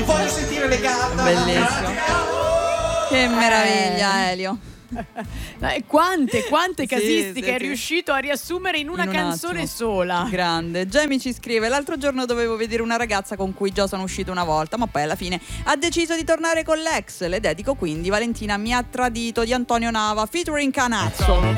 voglio sentire legata. Bellissimo. Che meraviglia, Elio. Quante casistiche sì, è riuscito a riassumere in una canzone attimo. sola. Grande. Jamie ci scrive: l'altro giorno dovevo vedere una ragazza con cui già sono uscito una volta, ma poi alla fine ha deciso di tornare con l'ex. Le dedico quindi Valentina mi ha tradito di Antonio Nava featuring Canazzo.